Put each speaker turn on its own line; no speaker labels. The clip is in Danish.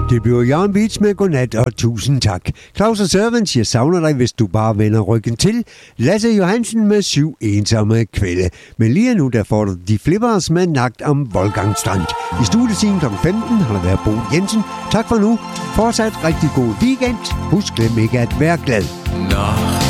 Det bliver Jørgen Beach med godnat og tusind tak. Claus og Servants, jeg savner dig, hvis du bare vender ryggen til. Lasse Johansen med 7 ensomme kvælde. Men lige nu, der får du de flippers med nagt om Wolfgang Strand. I studietiden kl. 15 har der været Bo Jensen. Tak for nu. Fortsat rigtig god weekend. Husk dem ikke at være glad.